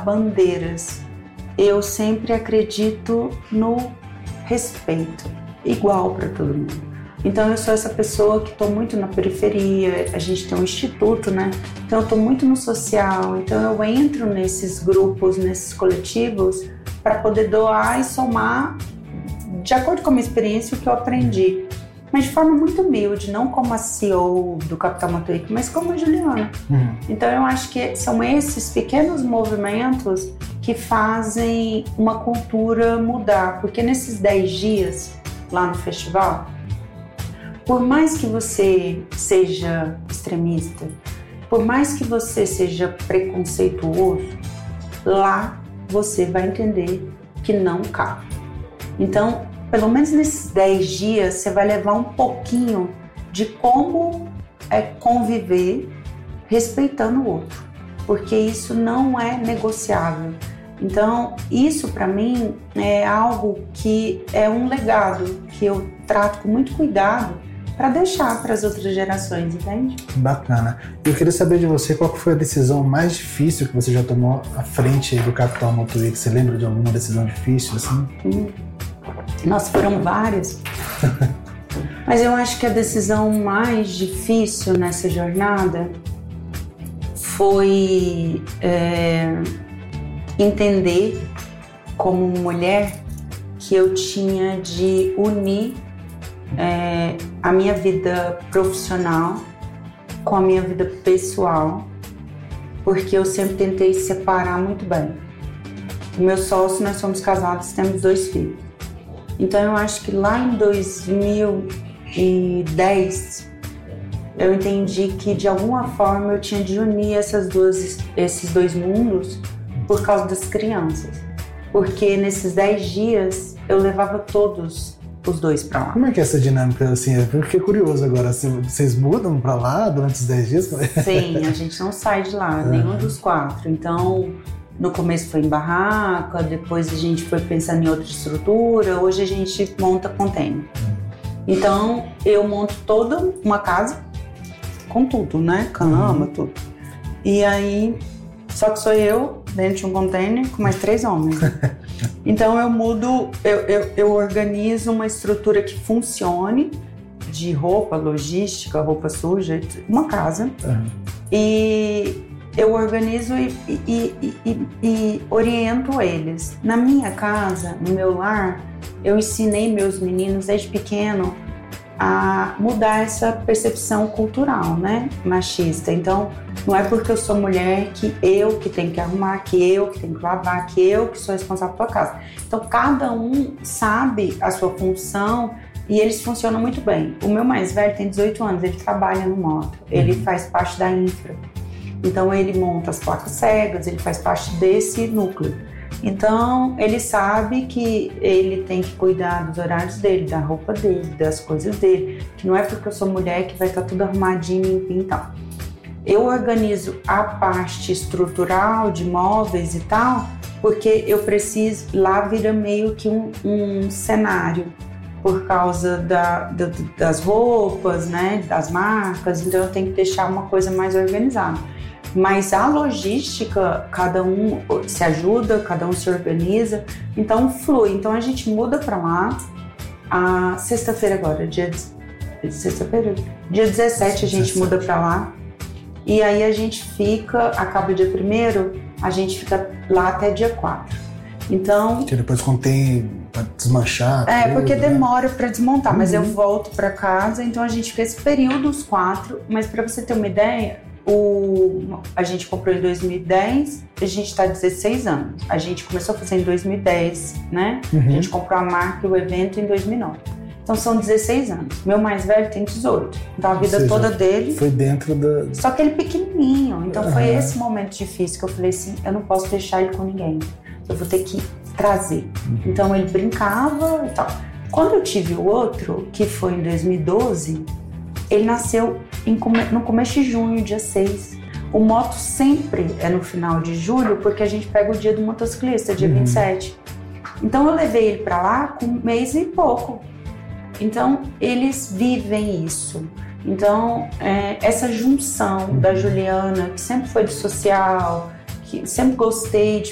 bandeiras. Eu sempre acredito no respeito, igual para todo mundo. Então eu sou essa pessoa que estou muito na periferia, a gente tem um instituto, né? Então eu estou muito no social, então eu entro nesses grupos, nesses coletivos, para poder doar e somar de acordo com a minha experiência o que eu aprendi. Mas de forma muito humilde, não como a CEO do Capital Motuíque, mas como a Juliana. Então eu acho que são esses pequenos movimentos que fazem uma cultura mudar. Porque nesses 10 dias lá no festival, por mais que você seja extremista, por mais que você seja preconceituoso, lá você vai entender que não cabe. Então, pelo menos nesses 10 dias, você vai levar um pouquinho de como é conviver respeitando o outro, porque isso não é negociável. Então, isso para mim é algo que é um legado que eu trato com muito cuidado para deixar para as outras gerações, entende? Bacana. Eu queria saber de você qual foi a decisão mais difícil que você já tomou à frente do Capital Motuíque. Você lembra de alguma decisão difícil assim? Nossa, foram várias. Mas eu acho que a decisão mais difícil nessa jornada foi entender, como mulher, que eu tinha de unir a minha vida profissional com a minha vida pessoal, porque eu sempre tentei separar muito bem. O meu sócio, nós somos casados, temos 2 filhos. Então eu acho que lá em 2010 eu entendi que de alguma forma eu tinha de unir esses 2 mundos por causa das crianças. Porque nesses 10 dias eu levava todos os 2 para lá. Como é que é essa dinâmica assim? Eu fiquei curioso agora. Vocês mudam para lá durante os 10 dias? Sim, a gente não sai de lá, nenhum dos 4. Então, no começo foi em barraca, depois a gente foi pensando em outra estrutura, hoje a gente monta container. Então, eu monto toda uma casa com tudo, né? Cama, tudo. E aí, só que sou eu dentro de um container com mais 3 homens. Então eu mudo, eu organizo uma estrutura que funcione, de roupa, logística, roupa suja, uma casa. E eu organizo e oriento eles. Na minha casa, no meu lar, eu ensinei meus meninos desde pequeno a mudar essa percepção cultural, né, machista. Então, não é porque eu sou mulher que eu que tenho que arrumar, que eu que tenho que lavar, que eu que sou responsável pela casa. Então, cada um sabe a sua função e eles funcionam muito bem. O meu mais velho tem 18 anos, ele trabalha no moto, ele faz parte da infra. Então, ele monta as placas cegas, ele faz parte desse núcleo. Então, ele sabe que ele tem que cuidar dos horários dele, da roupa dele, das coisas dele, que não é porque eu sou mulher que vai estar tudo arrumadinho, limpinho e tal. Eu organizo a parte estrutural de móveis e tal, porque eu preciso, lá vira meio que um cenário, por causa das roupas, né, das marcas, então eu tenho que deixar uma coisa mais organizada. Mas a logística, cada um se ajuda, cada um se organiza, então flui. Então a gente muda para lá, a sexta-feira agora, dia 17 a gente muda para lá, e aí a gente fica, acaba o dia 1º, a gente fica lá até dia 4. Então... Que depois contém para desmanchar. Porque demora para desmontar, mas eu volto para casa, então a gente fica esse período, os 4, mas para você ter uma ideia... A gente comprou em 2010, a gente está 16 anos. A gente começou a fazer em 2010, né? A gente comprou a marca e o evento em 2009. Então são 16 anos. Meu mais velho tem 18. Então a vida toda dele... Foi dentro da... Só que ele pequenininho. Então foi esse momento difícil que eu falei assim, eu não posso deixar ele com ninguém. Eu vou ter que trazer. Então ele brincava e tal. Quando eu tive o outro, que foi em 2012, ele nasceu no começo de junho, dia 6. O moto sempre é no final de julho, porque a gente pega o dia do motociclista, dia 27. Então eu levei ele para lá com 1 mês e pouco. Então eles vivem isso. Então essa junção da Juliana, que sempre foi do social, que sempre gostei de